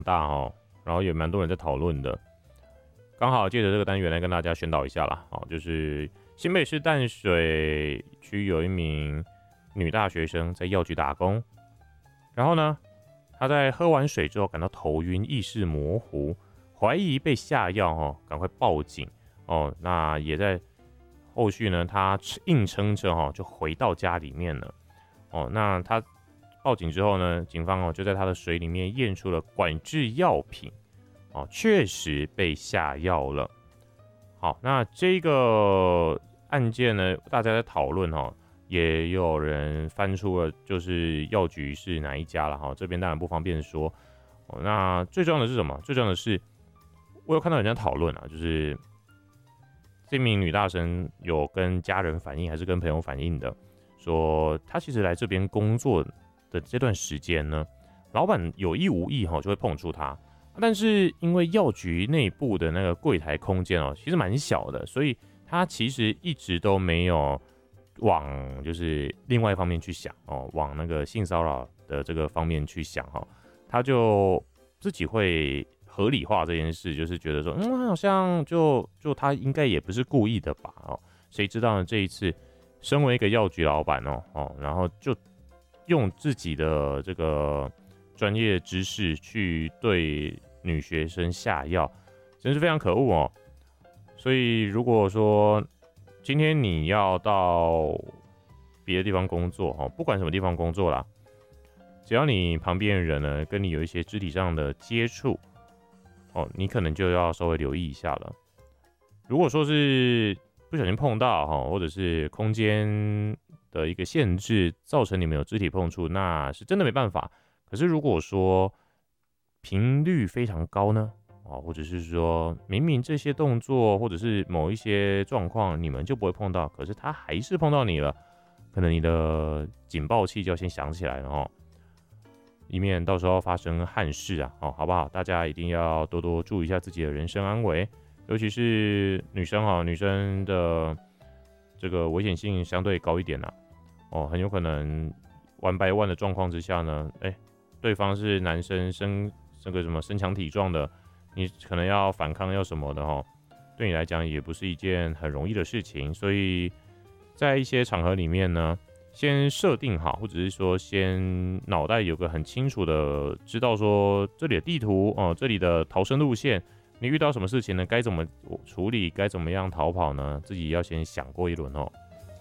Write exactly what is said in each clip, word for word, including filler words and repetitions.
大哦，然后也蛮多人在讨论的。刚好借着这个单元来跟大家宣导一下啦，哦，就是新北市淡水区有一名女大学生在药局打工，然后呢，她在喝完水之后感到头晕、意识模糊，怀疑被下药哦，赶快报警哦。那也在后续呢，她硬撑着哦，就回到家里面了哦。那她报警之后呢，警方哦就在她的水里面验出了管制药品。哦，确实被下药了。好，那这个案件呢，大家在讨论哦，也有人翻出了就是药局是哪一家了哈，这边当然不方便说。哦，那最重要的是什么？最重要的是，我有看到人家讨论啊，就是这名女大生有跟家人反映，还是跟朋友反映的，说她其实来这边工作的这段时间呢，老板有意无意哈就会碰触她。但是因为药局内部的那个柜台空间哦，其实蛮小的，所以他其实一直都没有往就是另外一方面去想哦，往那个性骚扰的这个方面去想哈，他就自己会合理化这件事，就是觉得说，嗯，好像就就他应该也不是故意的吧哦，谁知道呢？这一次身为一个药局老板哦哦，然后就用自己的这个专业知识去对女学生下药，真是非常可恶哦。所以如果说今天你要到别的地方工作哦，不管什么地方工作啦，只要你旁边的人呢跟你有一些肢体上的接触哦，你可能就要稍微留意一下了。如果说是不小心碰到哈，或者是空间的一个限制造成你们有肢体碰触，那是真的没办法。可是如果说频率非常高呢，哦，或者是说明明这些动作或者是某一些状况你们就不会碰到，可是他还是碰到你了，可能你的警报器就要先响起来了哦，以免到时候发生憾事啊，哦，好不好？大家一定要多多注意一下自己的人身安危，尤其是女生哈，女生的这个危险性相对高一点啊，哦，很有可能one by one的状况之下呢，哎、欸，对方是男生身这个什么身强体壮的，你可能要反抗要什么的哦，对你来讲也不是一件很容易的事情，所以在一些场合里面呢，先设定好，或者是说先脑袋有个很清楚的知道说这里的地图哦，这里的逃生路线，你遇到什么事情呢，该怎么处理，该怎么样逃跑呢？自己要先想过一轮哦。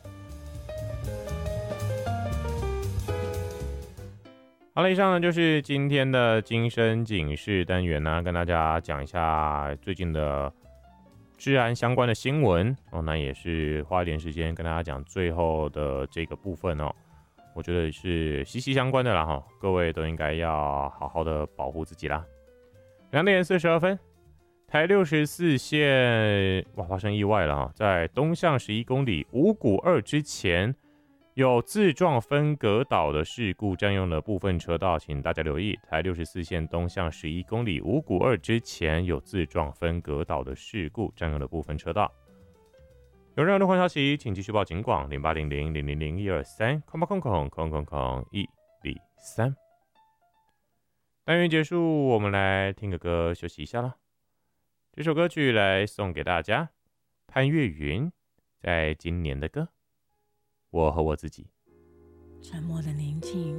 好了，以上呢就是今天的惊声警示单元呢、啊，跟大家讲一下最近的治安相关的新闻哦。那也是花一点时间跟大家讲最后的这个部分哦，我觉得是息息相关的啦哈，各位都应该要好好的保护自己啦。两点四十二分，台六十四线哇发生意外了哈，在东向十一公里五股二之前。有自撞分隔岛的事故，占用了部分车道，请大家留意。台六十四线东向十一公里五股二之前有自撞分隔岛的事故，占用了部分车道。有任何路况消息，请继续报警广零八零零零零零一二三空八空空空空空一零三。单元结束，我们来听个歌休息一下啦。这首歌曲来送给大家，潘越云在今年的歌。我和我自己， 沉默的宁静，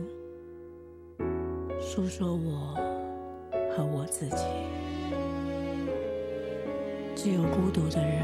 诉说我和我自己。只有孤独的人